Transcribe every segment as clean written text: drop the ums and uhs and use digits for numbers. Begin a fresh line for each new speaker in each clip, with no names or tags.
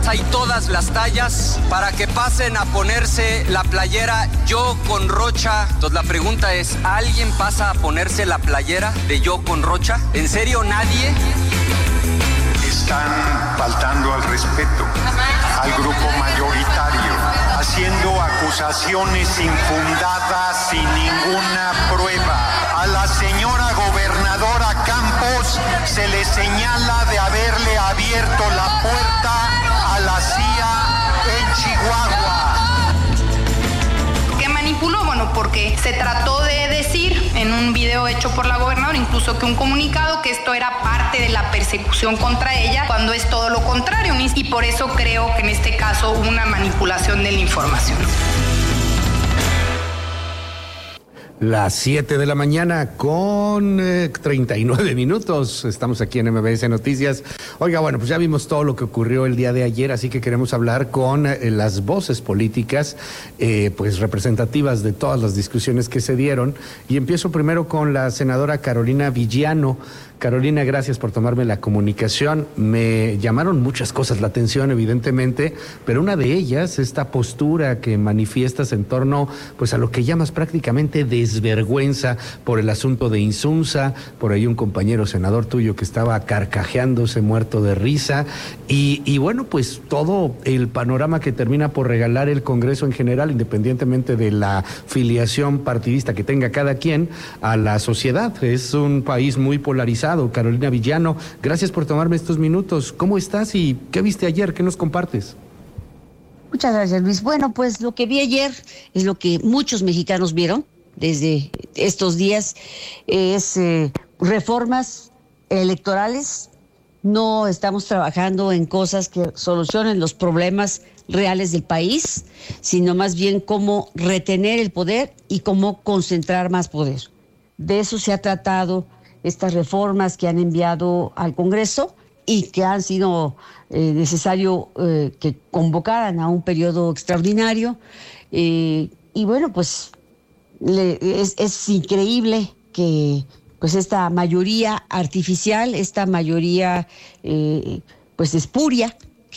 hay todas las tallas para que pasen a ponerse la playera Yo con Rocha. Entonces la pregunta es, ¿alguien pasa a ponerse la playera de Yo con Rocha? ¿En serio nadie?
Están faltando al respeto al grupo mayoritario, haciendo acusaciones infundadas sin ninguna prueba. A la señora gobernadora Campos se le señala de haberle abierto la puerta a la CIA en Chihuahua.
¿Qué manipuló? Bueno, porque se trató de decir en un video hecho por la gobernadora, incluso que un comunicado, que esto era parte de la persecución contra ella, cuando es todo lo contrario. Y por eso creo que en este caso hubo una manipulación de la información.
Las 7 de la mañana con 39 minutos. Estamos aquí en MBS Noticias. Oiga, bueno, pues ya vimos todo lo que ocurrió el día de ayer, así que queremos hablar con las voces políticas, pues representativas de todas las discusiones que se dieron. Y empiezo primero con la senadora Carolina Villano. Carolina, gracias por tomarme la comunicación. Me llamaron muchas cosas la atención, evidentemente, pero una de ellas, esta postura que manifiestas en torno, pues, a lo que llamas prácticamente desvergüenza por el asunto de Insunza, por ahí un compañero senador tuyo que estaba carcajeándose muerto de risa, y bueno, pues todo el panorama que termina por regalar el Congreso en general, independientemente de la filiación partidista que tenga cada quien, a la sociedad. Es un país muy polarizado. Carolina Villano, gracias por tomarme estos minutos. ¿Cómo estás y qué viste ayer? ¿Qué nos compartes?
Muchas gracias, Luis. Bueno, pues lo que vi ayer es lo que muchos mexicanos vieron desde estos días, es reformas electorales. No estamos trabajando en cosas que solucionen los problemas reales del país, sino más bien cómo retener el poder y cómo concentrar más poder. De eso se ha tratado estas reformas que han enviado al Congreso y que han sido necesario que convocaran a un periodo extraordinario. Y bueno, pues es increíble que pues esta mayoría artificial, esta mayoría pues espuria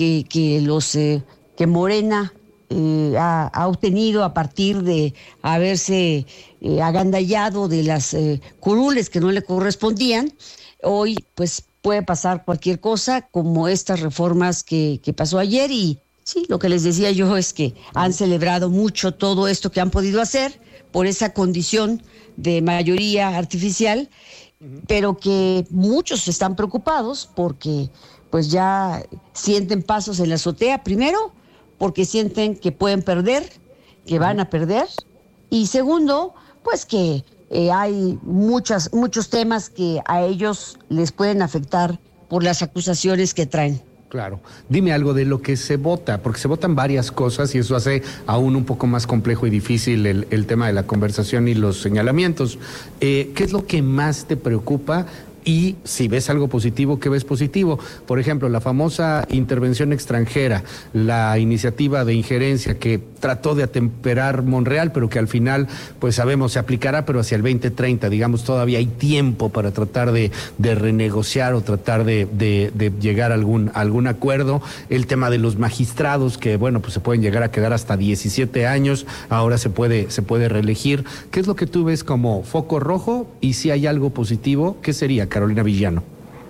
que Morena ha obtenido a partir de haberse agandallado de las curules que no le correspondían. Hoy pues puede pasar cualquier cosa, como estas reformas que pasó ayer. Y sí, lo que les decía yo es que han celebrado mucho todo esto que han podido hacer por esa condición de mayoría artificial, pero que muchos están preocupados porque pues ya sienten pasos en la azotea. Primero, porque sienten que pueden perder, que van a perder. Y segundo, pues que hay muchos temas que a ellos les pueden afectar por las acusaciones que traen.
Claro. Dime algo de lo que se vota, porque se votan varias cosas y eso hace aún un poco más complejo y difícil el tema de la conversación y los señalamientos. ¿Qué es lo que más te preocupa? Y si ves algo positivo, ¿qué ves positivo? Por ejemplo, la famosa intervención extranjera, la iniciativa de injerencia que trató de atemperar Monreal, pero que al final, pues sabemos, se aplicará, pero hacia el 2030, digamos, todavía hay tiempo para tratar de renegociar o tratar de llegar a algún acuerdo. El tema de los magistrados, que bueno, pues se pueden llegar a quedar hasta 17 años, ahora se puede reelegir. ¿Qué es lo que tú ves como foco rojo? Y si hay algo positivo, ¿qué sería, Carolina Villano?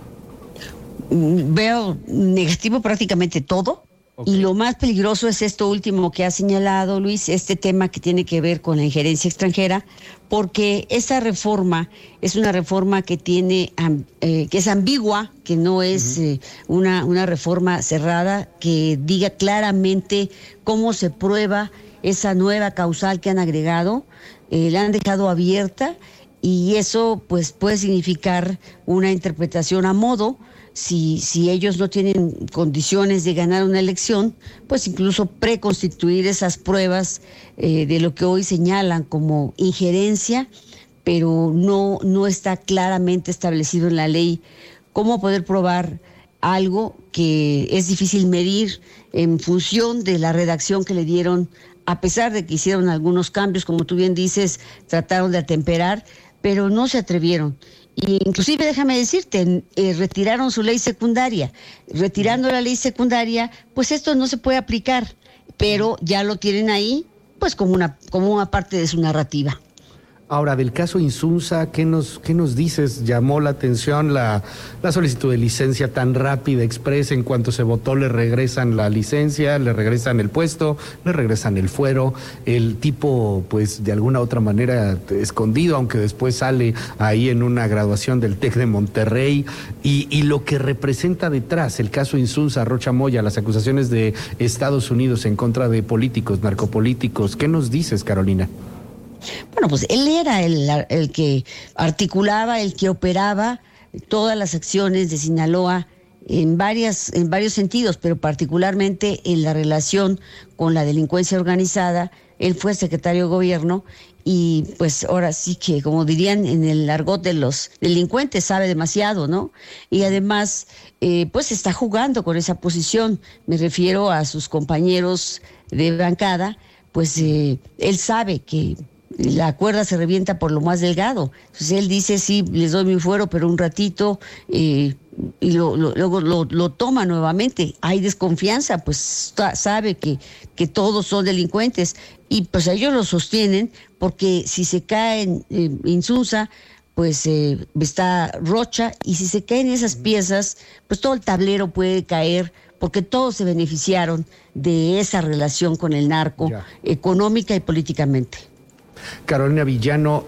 Veo negativo prácticamente todo. Okay. Y lo más peligroso es esto último que ha señalado Luis, este tema que tiene que ver con la injerencia extranjera, porque esa reforma es una reforma que tiene que es ambigua, que no es una reforma cerrada, que diga claramente cómo se prueba esa nueva causal que han agregado, la han dejado abierta, y eso pues puede significar una interpretación a modo. Si ellos no tienen condiciones de ganar una elección, pues incluso preconstituir esas pruebas de lo que hoy señalan como injerencia, pero no está claramente establecido en la ley cómo poder probar algo que es difícil medir en función de la redacción que le dieron, a pesar de que hicieron algunos cambios, como tú bien dices, trataron de atemperar, pero no se atrevieron. Y inclusive déjame decirte, retiraron su ley secundaria. Retirando la ley secundaria, pues esto no se puede aplicar, pero ya lo tienen ahí, pues como una parte de su narrativa.
Ahora, del caso Insunza, ¿qué nos dices? Llamó la atención la solicitud de licencia tan rápida, express. En cuanto se votó, le regresan la licencia, le regresan el puesto, le regresan el fuero. El tipo, pues, de alguna otra manera escondido, aunque después sale ahí en una graduación del TEC de Monterrey. Y lo que representa detrás, el caso Insunza, Rocha Moya, las acusaciones de Estados Unidos en contra de políticos, narcopolíticos. ¿Qué nos dices, Carolina?
Bueno, pues él era el que articulaba, el que operaba todas las acciones de Sinaloa en varios sentidos, pero particularmente en la relación con la delincuencia organizada. Él fue secretario de gobierno y pues ahora sí que, como dirían en el argot de los delincuentes, sabe demasiado, ¿no? Y además, pues está jugando con esa posición. Me refiero a sus compañeros de bancada, pues él sabe que la cuerda se revienta por lo más delgado. Entonces él dice, sí, les doy mi fuero, pero un ratito, y luego lo toma nuevamente. Hay desconfianza, pues sabe que todos son delincuentes, y pues ellos lo sostienen, porque si se caen Insunza, pues está Rocha, y si se caen esas piezas, pues todo el tablero puede caer, porque todos se beneficiaron de esa relación con el narco, económica y políticamente.
Carolina Villano,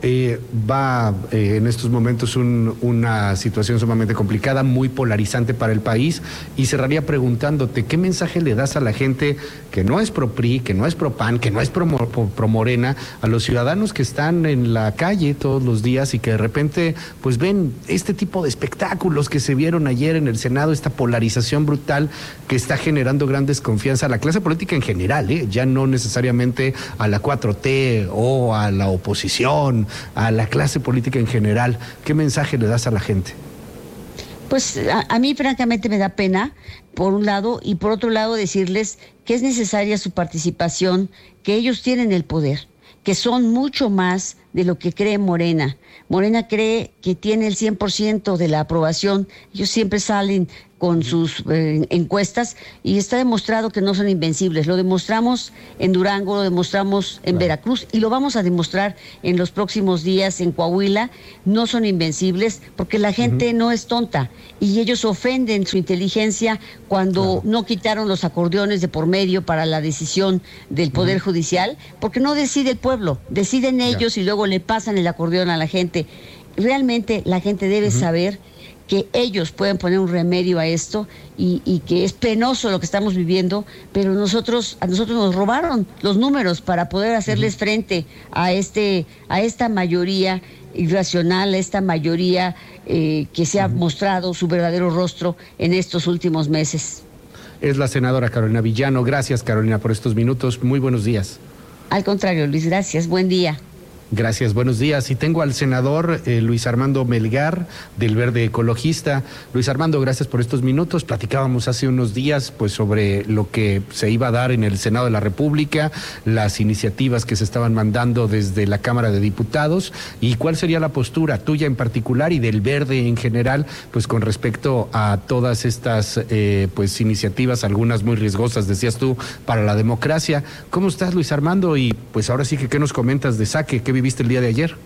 va en estos momentos una situación sumamente complicada, muy polarizante para el país, y cerraría preguntándote, ¿qué mensaje le das a la gente que no es pro PRI, que no es pro PAN, que no es pro Morena, a los ciudadanos que están en la calle todos los días y que de repente pues ven este tipo de espectáculos que se vieron ayer en el Senado, esta polarización brutal que está generando gran desconfianza a la clase política en general, ya no necesariamente a la 4T o a la oposición, a la clase política en general? ¿Qué mensaje le das a la gente?
Pues a mí francamente me da pena, por un lado, y por otro lado decirles que es necesaria su participación, que ellos tienen el poder, que son mucho más de lo que cree Morena. Morena cree que tiene el 100% de la aprobación. Ellos siempre salen con sus encuestas y está demostrado que no son invencibles. Lo demostramos en Durango, lo demostramos en Veracruz y lo vamos a demostrar en los próximos días en Coahuila. No son invencibles porque la gente no es tonta y ellos ofenden su inteligencia cuando no quitaron los acordeones de por medio para la decisión del Poder Judicial, porque no decide el pueblo, deciden ellos y luego le pasan el acordeón a la gente. Realmente la gente debe saber que ellos pueden poner un remedio a esto y que es penoso lo que estamos viviendo, pero a nosotros nos robaron los números para poder hacerles frente a esta mayoría irracional, a esta mayoría que se ha mostrado su verdadero rostro en estos últimos meses.
Es la senadora Carolina Villano. Gracias, Carolina, por estos minutos. Muy buenos días.
Al contrario, Luis, gracias. Buen día.
Gracias, buenos días. Y tengo al senador Luis Armando Melgar, del Verde Ecologista. Luis Armando, gracias por estos minutos. Platicábamos hace unos días pues sobre lo que se iba a dar en el Senado de la República, las iniciativas que se estaban mandando desde la Cámara de Diputados, y cuál sería la postura tuya en particular y del Verde en general, pues con respecto a todas estas pues iniciativas, algunas muy riesgosas, decías tú, para la democracia. ¿Cómo estás, Luis Armando? Y pues ahora sí que, ¿qué nos comentas de Saque? ¿Qué viviste el día de ayer?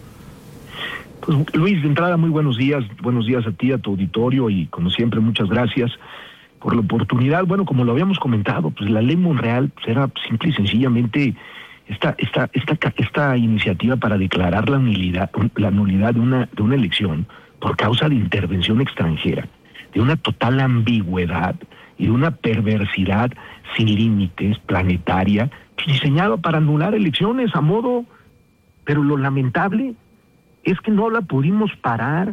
Pues Luis, de entrada muy buenos días a ti, a tu auditorio, y como siempre muchas gracias por la oportunidad. Bueno, como lo habíamos comentado, pues la ley Monreal pues, era simple y sencillamente esta iniciativa para declarar la nulidad de una elección por causa de intervención extranjera, de una total ambigüedad y de una perversidad sin límites, planetaria, pues, diseñada para anular elecciones a modo. Pero lo lamentable es que no la pudimos parar,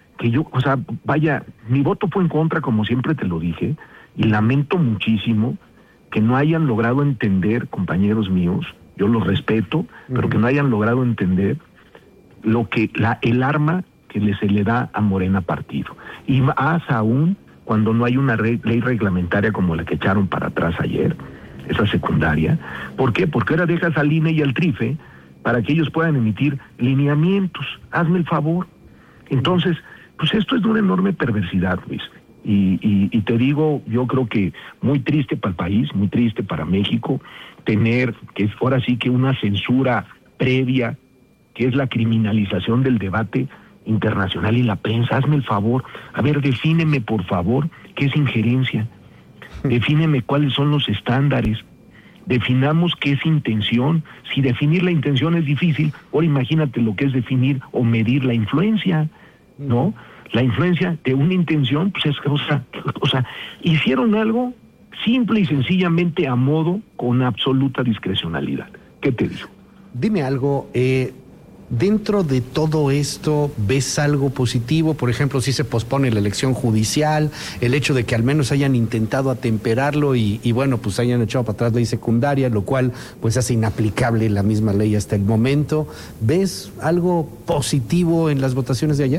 mi voto fue en contra, como siempre te lo dije, y lamento muchísimo que no hayan logrado entender, compañeros míos, yo los respeto, pero que no hayan logrado entender lo que el arma que se le da a Morena partido. Y más aún cuando no hay una ley reglamentaria como la que echaron para atrás ayer, esa secundaria. ¿Por qué? Porque ahora dejas al INE y al TRIFE para que ellos puedan emitir lineamientos. Hazme el favor. Entonces, pues esto es de una enorme perversidad, Luis. Y te digo, yo creo que muy triste para el país, muy triste para México, tener que ahora sí que una censura previa, que es la criminalización del debate internacional y la prensa. Hazme el favor, a ver, defíneme por favor qué es injerencia, defíneme cuáles son los estándares, definamos qué es intención. Si definir la intención es difícil, ahora imagínate lo que es definir o medir la influencia, ¿no? La influencia de una intención, pues es o sea, hicieron algo simple y sencillamente a modo, con absoluta discrecionalidad. ¿Qué te digo?
Dime algo, dentro de todo esto, ¿ves algo positivo? Por ejemplo, si se pospone la elección judicial, el hecho de que al menos hayan intentado atemperarlo y bueno, pues hayan echado para atrás ley secundaria, lo cual pues hace inaplicable la misma ley hasta el momento. ¿Ves algo positivo en las votaciones de ayer?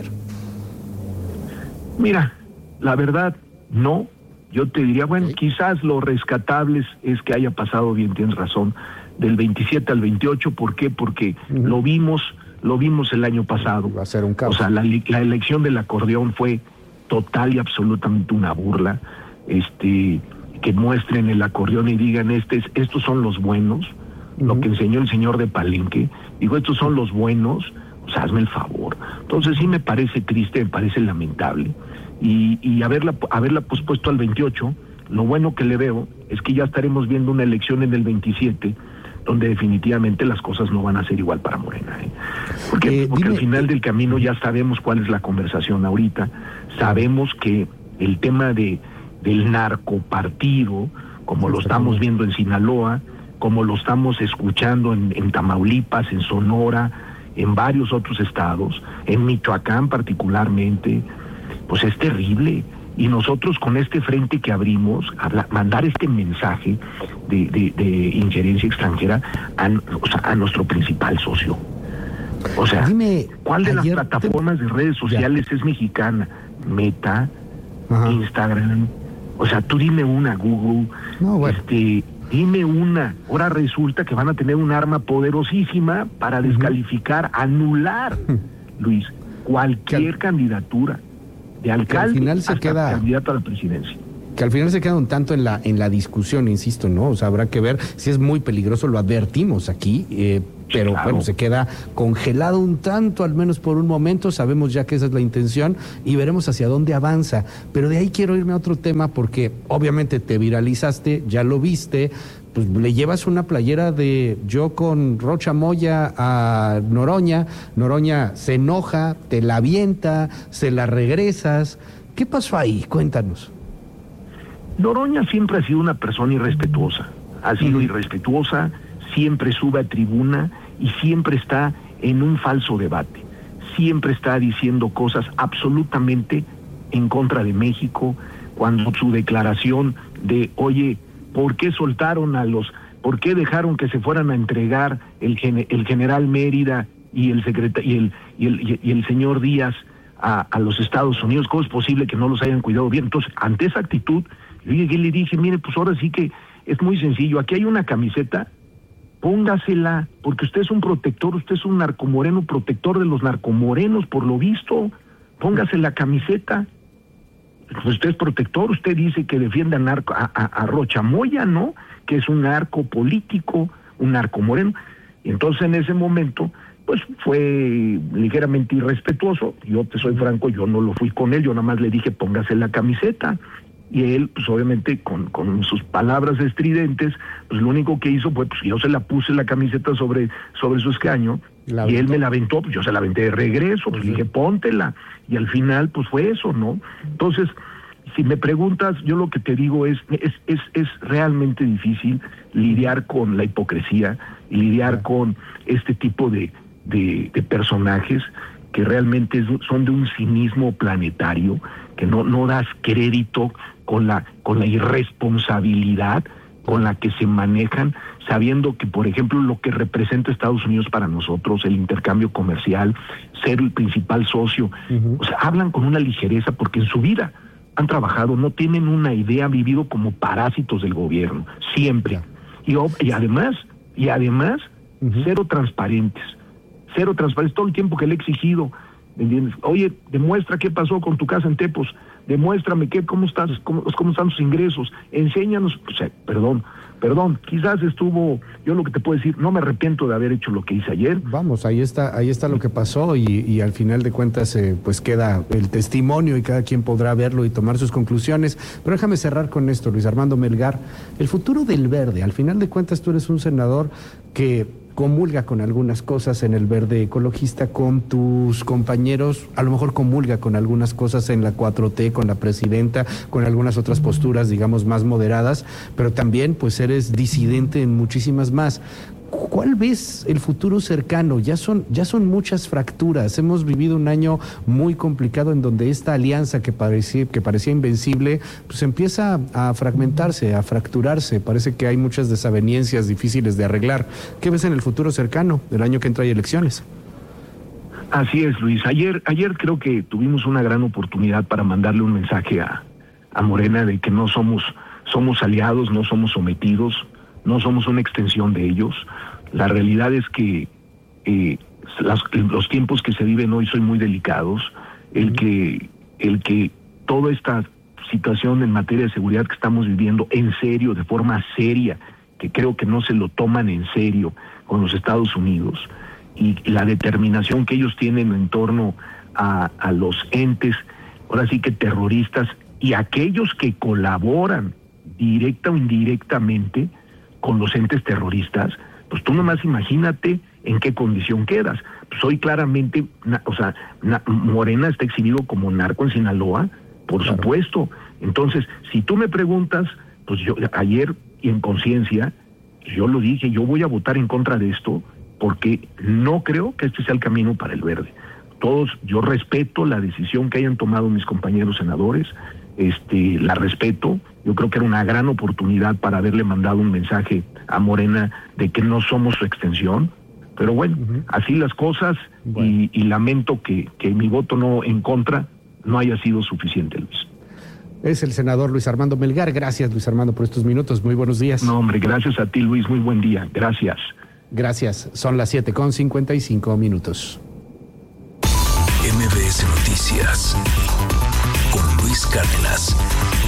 Mira, la verdad, no. Yo te diría, bueno, quizás lo rescatable es que haya pasado bien, tienes razón, del 27 al 28, ¿por qué? Porque lo vimos el año pasado.
Va a ser un caos.
O sea, la elección del acordeón fue total y absolutamente una burla. Que muestren el acordeón y digan, estos son los buenos, lo que enseñó el señor de Palenque, digo, estos son los buenos, o sea, hazme el favor. Entonces sí me parece triste, me parece lamentable, y haberla pospuesto al 28, lo bueno que le veo es que ya estaremos viendo una elección en el 27, donde definitivamente las cosas no van a ser igual para Morena. Porque al final del camino ya sabemos cuál es la conversación ahorita, sabemos que el tema del narcopartido, como lo estamos viendo en Sinaloa, como lo estamos escuchando en Tamaulipas, en Sonora, en varios otros estados, en Michoacán particularmente, pues es terrible. Y nosotros con este frente que abrimos, mandar este mensaje de injerencia extranjera a nuestro principal socio. O sea, dime, ¿cuál de las plataformas de redes sociales es mexicana? Meta, Instagram, o sea, tú dime una, Google, no, bueno. Dime una. Ahora resulta que van a tener un arma poderosísima para descalificar, anular, Luis, cualquier candidatura de alcalde, al final hasta candidato a la presidencia.
Que al final se queda un tanto en la discusión, insisto, ¿no? O sea, habrá que ver si es muy peligroso, lo advertimos aquí, pero claro, bueno, se queda congelado un tanto, al menos por un momento, sabemos ya que esa es la intención y veremos hacia dónde avanza. Pero de ahí quiero irme a otro tema porque obviamente te viralizaste, ya lo viste, pues le llevas una playera de yo con Rocha Moya a Noroña, Noroña se enoja, te la avienta, se la regresas. ¿Qué pasó ahí? Cuéntanos.
Noroña siempre ha sido una persona irrespetuosa, ha sido irrespetuosa, siempre sube a tribuna y siempre está en un falso debate, siempre está diciendo cosas absolutamente en contra de México, cuando su declaración de, oye, ¿por qué soltaron por qué dejaron que se fueran a entregar el general Mérida y el señor Díaz a los Estados Unidos? ¿Cómo es posible que no los hayan cuidado bien? Entonces, ante esa actitud, yo llegué y le dije, mire, pues ahora sí que es muy sencillo, aquí hay una camiseta, póngasela, porque usted es un protector, usted es un narcomoreno, protector de los narcomorenos, por lo visto, póngase la camiseta, pues usted es protector, usted dice que defiende a Rocha Moya, ¿no? Que es un narco político, un narcomoreno, y entonces en ese momento, pues fue ligeramente irrespetuoso, yo te soy franco, yo no lo fui con él, yo nada más le dije, póngase la camiseta. Y él, pues obviamente, con sus palabras estridentes, pues lo único que hizo fue, pues yo se la puse la camiseta sobre su escaño, y él me la aventó, pues yo se la aventé de regreso, pues le dije, póntela, y al final, pues fue eso, ¿no? Entonces, si me preguntas, yo lo que te digo es realmente difícil lidiar con la hipocresía, y lidiar con este tipo de personajes que realmente son de un cinismo planetario, que no das crédito con la irresponsabilidad con la que se manejan, sabiendo que, por ejemplo, lo que representa Estados Unidos para nosotros, el intercambio comercial, ser el principal socio, o sea, hablan con una ligereza porque en su vida han trabajado, no tienen una idea, han vivido como parásitos del gobierno, siempre. Y además, cero transparentes, todo el tiempo que le he exigido, ¿me entiendes? Oye, demuestra qué pasó con tu casa en Tepos, demuéstrame cómo están tus ingresos, enséñanos, perdón, quizás yo lo que te puedo decir, no me arrepiento de haber hecho lo que hice ayer.
Vamos, ahí está lo que pasó y al final de cuentas pues queda el testimonio y cada quien podrá verlo y tomar sus conclusiones. Pero déjame cerrar con esto, Luis Armando Melgar, el futuro del Verde. Al final de cuentas tú eres un senador que comulga con algunas cosas en el Verde ecologista, con tus compañeros, a lo mejor comulga con algunas cosas en la 4T, con la presidenta, con algunas otras posturas, digamos, más moderadas, pero también pues eres disidente en muchísimas más. ¿Cuál ves el futuro cercano? Ya son muchas fracturas. Hemos vivido un año muy complicado en donde esta alianza que parecía invencible, pues empieza a fragmentarse, a fracturarse. Parece que hay muchas desavenencias difíciles de arreglar. ¿Qué ves en el futuro cercano del año que entra hay elecciones?
Así es, Luis. Ayer creo que tuvimos una gran oportunidad para mandarle un mensaje a Morena de que no somos aliados, no somos sometidos, no somos una extensión de ellos. La realidad es que los tiempos que se viven hoy son muy delicados. El que toda esta situación en materia de seguridad que estamos viviendo en serio, de forma seria, que creo que no se lo toman en serio con los Estados Unidos, y la determinación que ellos tienen en torno a los entes, ahora sí que terroristas, y aquellos que colaboran directa o indirectamente con los entes terroristas, pues tú nomás imagínate en qué condición quedas. Pues hoy claramente, Morena está exhibido como narco en Sinaloa, por supuesto. Entonces, si tú me preguntas, pues yo ayer y en conciencia, yo lo dije, yo voy a votar en contra de esto, porque no creo que este sea el camino para el Verde. Yo respeto la decisión que hayan tomado mis compañeros senadores, la respeto. Yo creo que era una gran oportunidad para haberle mandado un mensaje a Morena de que no somos su extensión, pero bueno, así las cosas, y lamento que mi voto no en contra no haya sido suficiente, Luis.
Es el senador Luis Armando Melgar. Gracias, Luis Armando, por estos minutos. Muy buenos días.
No, hombre, gracias a ti, Luis. Muy buen día. Gracias.
Gracias. Son las 7:55.
MBS Noticias con Luis Cárdenas.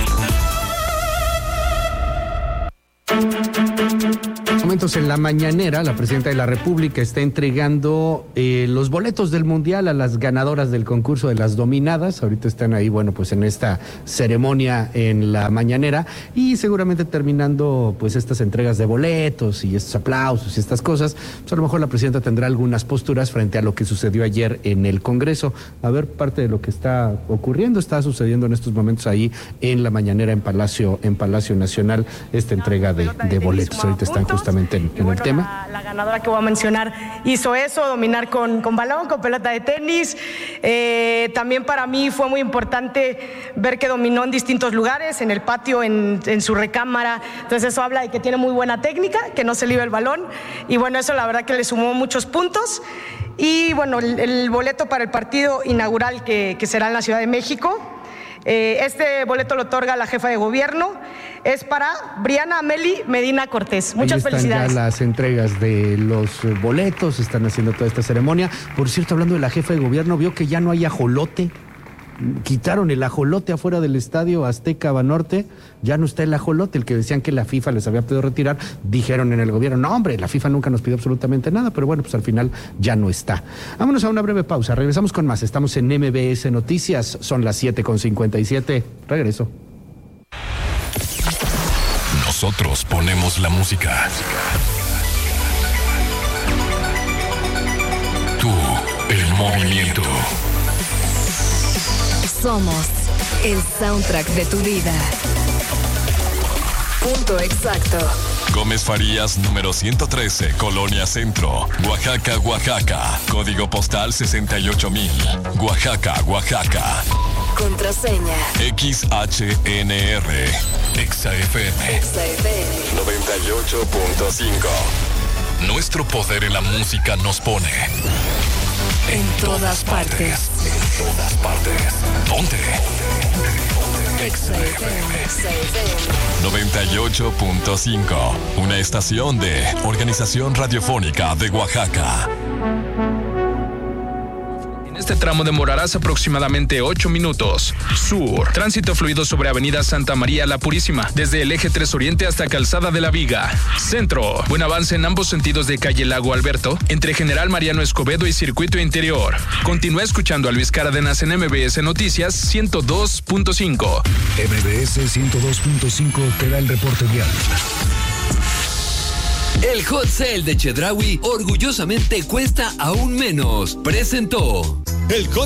Momentos en la mañanera, la presidenta de la República está entregando los boletos del Mundial a las ganadoras del concurso de las dominadas. Ahorita están ahí, bueno, pues en esta ceremonia en la mañanera, y seguramente terminando pues estas entregas de boletos y estos aplausos y estas cosas, pues a lo mejor la presidenta tendrá algunas posturas frente a lo que sucedió ayer en el Congreso. A ver, parte de lo que está ocurriendo, está sucediendo en estos momentos ahí en la mañanera en Palacio Nacional, esta entrega de boletos. Ahorita están justamente en el tema.
La ganadora que voy a mencionar hizo eso, dominar con balón, con pelota de tenis. También para mí fue muy importante ver que dominó en distintos lugares, en el patio, en su recámara. Entonces eso habla de que tiene muy buena técnica, que no se libra el balón. Y bueno, eso la verdad que le sumó muchos puntos. Y bueno, el boleto para el partido inaugural que será en la Ciudad de México. Este boleto lo otorga la jefa de gobierno, es para Briana Ameli Medina Cortés. Muchas felicidades.
Ya las entregas de los boletos, están haciendo toda esta ceremonia. Por cierto, hablando de la jefa de gobierno, vio que ya no hay ajolote. Quitaron el ajolote afuera del estadio Azteca Banorte, ya no está el ajolote, el que decían que la FIFA les había podido retirar. Dijeron en el gobierno, no hombre, la FIFA nunca nos pidió absolutamente nada, pero bueno, pues al final ya no está. Vámonos a una breve pausa, regresamos con más. Estamos en MBS Noticias, son las 7:57, regreso.
Nosotros ponemos la música. Tú, el movimiento.
Somos el soundtrack de tu vida. Punto exacto.
Gómez Farías, número 113, Colonia Centro, Oaxaca, Oaxaca. Código postal 68,000. Oaxaca, Oaxaca.
Contraseña
XHNR. XFM 98.5. Nuestro poder en la música nos pone en todas partes. En todas partes. ¿Dónde? XFM 98.5. Una estación de Organización Radiofónica de Oaxaca.
Este tramo demorarás aproximadamente 8 minutos. Sur, tránsito fluido sobre Avenida Santa María La Purísima, desde el eje 3 Oriente hasta Calzada de la Viga. Centro, buen avance en ambos sentidos de calle Lago Alberto, entre General Mariano Escobedo y Circuito Interior. Continúa escuchando a Luis Cárdenas en MBS Noticias 102.5.
MBS 102.5 te da el reporte vial.
El Hot Sale de Chedraui orgullosamente cuesta aún menos. Presentó.
El Hot